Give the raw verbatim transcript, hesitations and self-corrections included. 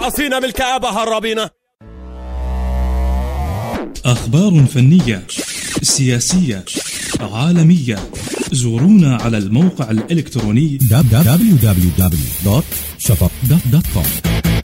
مفعصين من الكآبة هربين. أخبار فنية، سياسية، عالمية. زورونا على الموقع الإلكتروني دبليو دبليو دبليو دوت شفق دوت كوم.